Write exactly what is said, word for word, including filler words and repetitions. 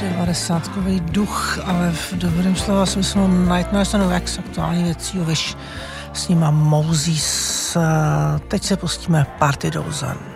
devadesátkový duch, ale v dobrém slova smyslu Nightmares on Wax, aktuální věcí Wish, s nima Moses. Teď se pustíme Party Dozen.